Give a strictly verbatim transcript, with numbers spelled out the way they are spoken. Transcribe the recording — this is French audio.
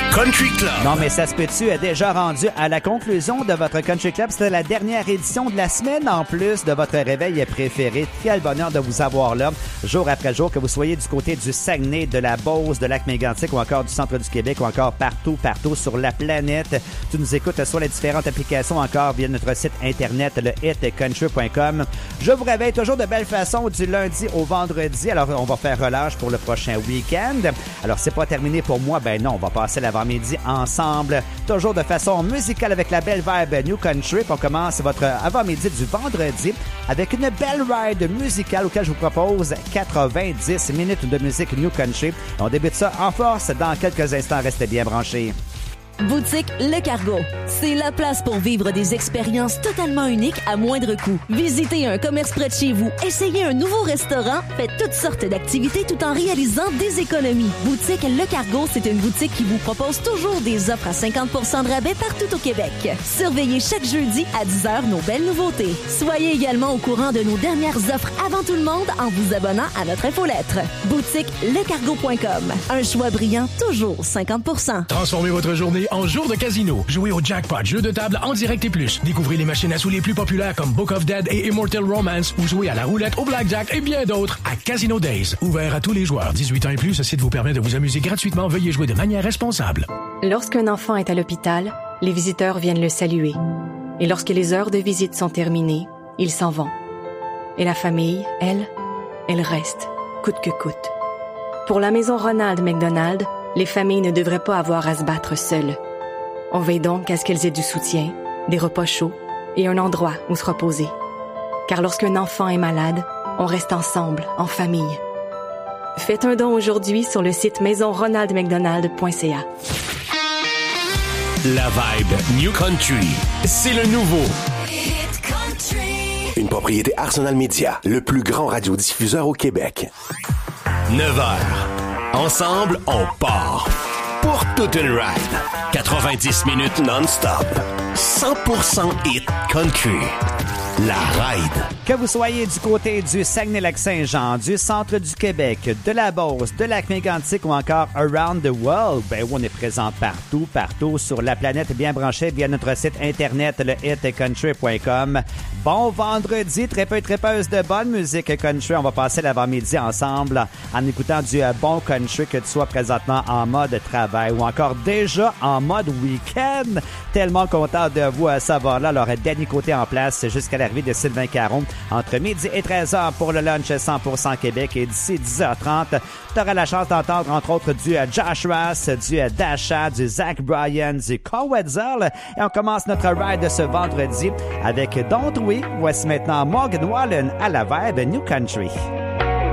Country Club. Non, mais ça se peut-tu est déjà rendu à la conclusion de votre Country Club. C'était la dernière édition de la semaine en plus de votre réveil préféré. Quel bonheur de vous avoir là, jour après jour, que vous soyez du côté du Saguenay, de la Beauce, de Lac-Mégantic ou encore du centre du Québec ou encore partout, partout sur la planète. Tu nous écoutes sur les différentes applications, encore via notre site internet, le hit country point com. Je vous réveille toujours de belle façon du lundi au vendredi. Alors, on va faire relâche pour le prochain week-end. Alors, c'est pas terminé pour moi. Ben non, on va passer l'avant-midi ensemble, toujours de façon musicale avec la belle vibe New Country. Puis on commence votre avant-midi du vendredi avec une belle ride musicale auquel je vous propose quatre-vingt-dix minutes de musique New Country. On débute ça en force dans quelques instants. Restez bien branchés. Boutique Le Cargo. C'est la place pour vivre des expériences totalement uniques à moindre coût. Visitez un commerce près de chez vous, essayez un nouveau restaurant, faites toutes sortes d'activités tout en réalisant des économies. Boutique Le Cargo, c'est une boutique qui vous propose toujours des offres à cinquante pour cent de rabais partout au Québec. Surveillez chaque jeudi à dix heures nos belles nouveautés. Soyez également au courant de nos dernières offres avant tout le monde en vous abonnant à notre infolettre. Boutique le cargo point com. Un choix brillant, toujours cinquante pour cent. Transformez votre journée en jour de casino. Jouez au jackpot, jeu de table en direct et plus. Découvrez les machines à sous les plus populaires comme Book of Dead et Immortal Romance ou jouez à la roulette, au blackjack et bien d'autres à Casino Days. Ouvert à tous les joueurs. dix-huit ans et plus, ce site vous permet de vous amuser gratuitement. Veuillez jouer de manière responsable. Lorsqu'un enfant est à l'hôpital, les visiteurs viennent le saluer. Et lorsque les heures de visite sont terminées, ils s'en vont. Et la famille, elle, elle reste, coûte que coûte. Pour la maison Ronald McDonald, les familles ne devraient pas avoir à se battre seules. On veille donc à ce qu'elles aient du soutien, des repas chauds et un endroit où se reposer. Car lorsqu'un enfant est malade, on reste ensemble, en famille. Faites un don aujourd'hui sur le site maison ronald mcdonald point c a. La vibe New Country, c'est le nouveau. Hit Country. Une propriété Arsenal Media, le plus grand radiodiffuseur au Québec. neuf heures. Ensemble, on part. Pour toute une ride. quatre-vingt-dix minutes non-stop. cent pour cent hit country. La ride. Que vous soyez du côté du Saguenay-Lac-Saint-Jean, du centre du Québec, de la Beauce, de Lac-Mégantic ou encore around the world, ben on est présent partout, partout sur la planète, bien branché via notre site internet, le hit country point com. Bon vendredi, trépeux et trépeuses de bonne musique country. On va passer l'avant-midi ensemble en écoutant du bon country, que tu sois présentement en mode travail ou encore déjà en mode week-end. Tellement content de vous savoir là. Alors, Danny Côté en place jusqu'à l'arrivée de Sylvain Caron entre midi et treize heures pour le lunch cent pour cent Québec. Et d'ici dix heures trente, tu auras la chance d'entendre entre autres du Josh Ross, du Dasha, du Zach Bryan, du Cowetzel. Et on commence notre ride de ce vendredi avec Don't We. Voici maintenant Morgan Wallen à la vibe New Country.